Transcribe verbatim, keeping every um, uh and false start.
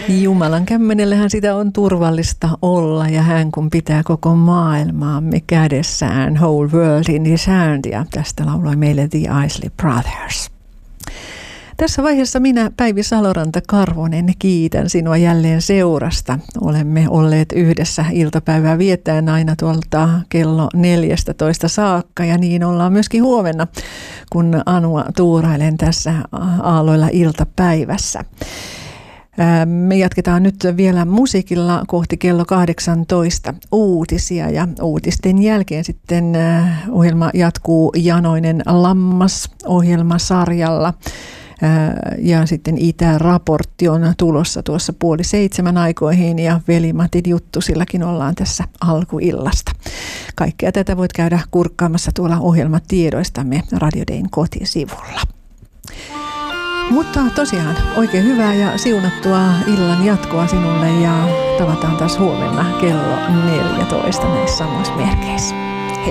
Jumalan kämmenellähän sitä on turvallista olla ja hän kun pitää koko maailmaamme kädessään, whole world in his hand, ja tästä lauloi meille The Isley Brothers. Tässä vaiheessa minä, Päivi Saloranta-Karvonen, kiitän sinua jälleen seurasta. Olemme olleet yhdessä iltapäivää viettäen aina tuolta kello neljätoista saakka, ja niin ollaan myöskin huomenna, kun Anua tuurailen tässä aalloilla iltapäivässä. Me jatketaan nyt vielä musiikilla kohti kello kahdeksantoista uutisia, ja uutisten jälkeen sitten ohjelma jatkuu Janoinen lammas ohjelmasarjalla. Ja sitten Itäraportti on tulossa tuossa puoli seitsemän aikoihin, ja Veli-Matin Juttusillakin ollaan tässä alkuillasta. Kaikkea tätä voit käydä kurkkaamassa tuolla ohjelmatiedoistamme Radio Dayn kotisivulla. Mutta tosiaan oikein hyvää ja siunattua illan jatkoa sinulle, ja tavataan taas huomenna kello neljätoista näissä samoissa merkeissä.